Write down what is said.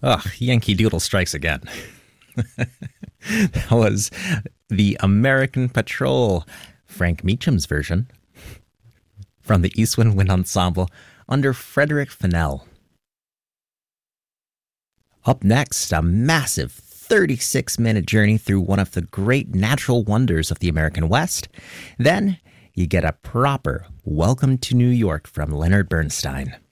Ugh, Yankee Doodle strikes again. That was the American Patrol, Frank Meacham's version, from the Eastwind Wind Ensemble under Frederick Fennell. Up next, a massive 36-minute journey through one of the great natural wonders of the American West. Then you get a proper Welcome to New York from Leonard Bernstein.